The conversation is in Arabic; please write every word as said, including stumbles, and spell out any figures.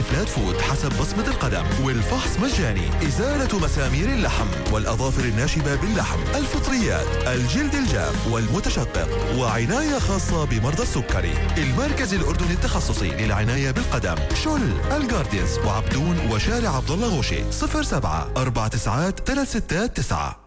الفلات فود حسب بصمة القدم، والفحص مجاني. إزالة مسامير اللحم والأظافر الناشبة باللحم، الفطريات، الجلد الجاف والمتشقق، وعناية خاصة بمرضى السكري. المركز الأردني التخصصي للعناية بالقدم، شل، الجاردينز وعبدون وشارع عبد الله غوشي. صفر سبعة أربعة تسعات ثلاث ستات تسعة.